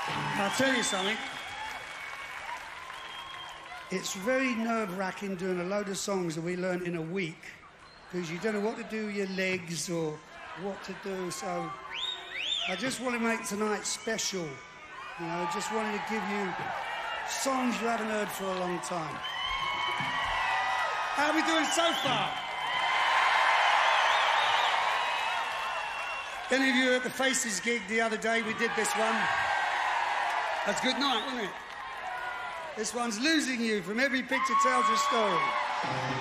I'll tell you something. It's very nerve-wracking doing a load of songs that we learned in a week because you don't know what to do with your legs or what to do, so I just want to make tonight special. You know, just wanted to give you songs you haven't heard for a long time. How are we doing so far? Any of you at the Faces gig the other day, we did this one. That's a good night, wasn't it? This one's Losing You from Every Picture Tells a Story.